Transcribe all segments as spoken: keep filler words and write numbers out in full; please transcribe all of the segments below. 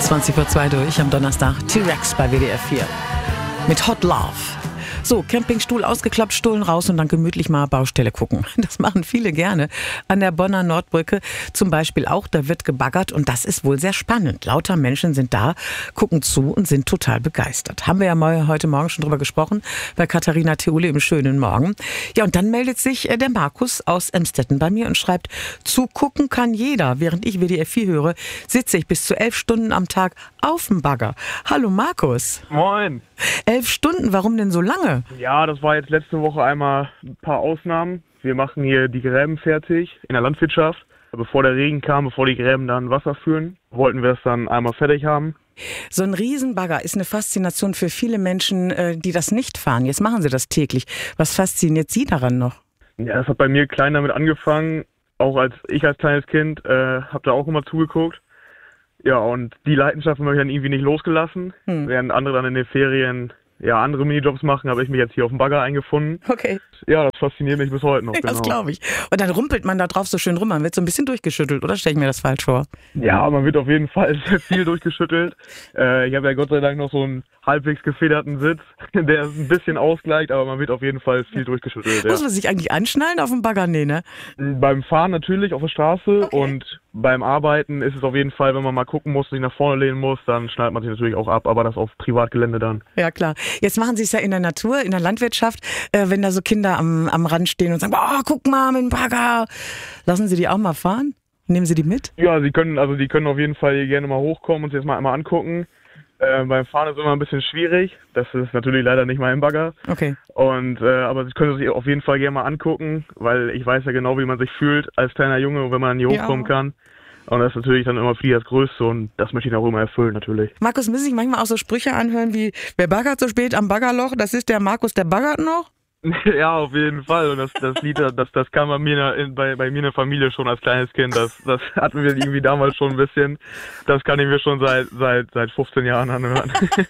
zwanzig vor zwei durch am Donnerstag. T-Rex bei W D R vier mit Hot Love. So, Campingstuhl ausgeklappt, Stullen raus und dann gemütlich mal Baustelle gucken. Das machen viele gerne. An der Bonner Nordbrücke zum Beispiel auch, da wird gebaggert und das ist wohl sehr spannend. Lauter Menschen sind da, gucken zu und sind total begeistert. Haben wir ja mal heute Morgen schon drüber gesprochen, bei Katharina Theule im schönen Morgen. Ja, und dann meldet sich der Markus aus Emstetten bei mir und schreibt, zugucken kann jeder. Während ich W D R vier höre, sitze ich bis zu elf Stunden am Tag auf dem Bagger. Hallo Markus. Moin. Elf Stunden, warum denn so lange? Ja, das war jetzt letzte Woche einmal ein paar Ausnahmen. Wir machen hier die Gräben fertig in der Landwirtschaft. Bevor der Regen kam, bevor die Gräben dann Wasser führen, wollten wir es dann einmal fertig haben. So ein Riesenbagger ist eine Faszination für viele Menschen, die das nicht fahren. Jetzt machen sie das täglich. Was fasziniert Sie daran noch? Ja, das hat bei mir klein damit angefangen. Auch als ich als kleines Kind äh, habe da auch immer zugeguckt. Ja, und die Leidenschaft habe ich dann irgendwie nicht losgelassen. Hm. Während andere dann in den Ferien ja andere Minijobs machen, habe ich mich jetzt hier auf dem Bagger eingefunden. Okay. Ja, das fasziniert mich bis heute noch. Das genau. glaube ich. Und dann rumpelt man da drauf so schön rum, man wird so ein bisschen durchgeschüttelt, oder stelle ich mir das falsch vor? Ja, man wird auf jeden Fall sehr viel durchgeschüttelt. Äh, ich habe ja Gott sei Dank noch so einen halbwegs gefederten Sitz, der ist ein bisschen ausgleicht, aber man wird auf jeden Fall viel durchgeschüttelt. Ja. Muss man sich eigentlich anschnallen auf dem Bagger? Nee, ne? Beim Fahren natürlich auf der Straße okay. Und beim Arbeiten ist es auf jeden Fall, wenn man mal gucken muss, sich nach vorne lehnen muss, dann schnallt man sich natürlich auch ab, aber das auf Privatgelände dann. Ja, klar. Jetzt machen Sie es ja in der Natur, in der Landwirtschaft, äh, wenn da so Kinder am, am Rand stehen und sagen, oh, guck mal mit dem Bagger. Lassen Sie die auch mal fahren? Nehmen Sie die mit? Ja, sie können, also die können auf jeden Fall hier gerne mal hochkommen und sich das mal einmal angucken. Äh, beim Fahren ist es immer ein bisschen schwierig. Das ist natürlich leider nicht mal im Bagger. Okay. Und äh, aber sie können sich auf jeden Fall gerne mal angucken, weil ich weiß ja genau, wie man sich fühlt als kleiner Junge, wenn man hier ja. hochkommen kann. Und das ist natürlich dann immer viel das Größte und das möchte ich auch immer erfüllen natürlich. Markus, müssen sich manchmal auch so Sprüche anhören wie, wer baggert so spät am Baggerloch, das ist der Markus, der baggert noch? Ja, auf jeden Fall. Und das, das Lied, das, das kam bei mir, in, bei, bei mir in der Familie schon als kleines Kind. Das, das hatten wir irgendwie damals schon ein bisschen. Das kann ich mir schon seit, seit, seit fünfzehn Jahren anhören.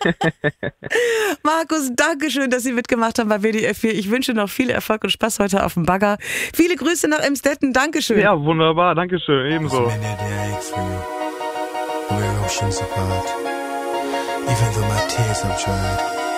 Markus, danke schön, dass Sie mitgemacht haben bei W D R vier. Ich wünsche noch viel Erfolg und Spaß heute auf dem Bagger. Viele Grüße nach Emstetten. Dankeschön. Ja, wunderbar. Dankeschön. Ebenso. We're oceans apart. Even though my tears have dried,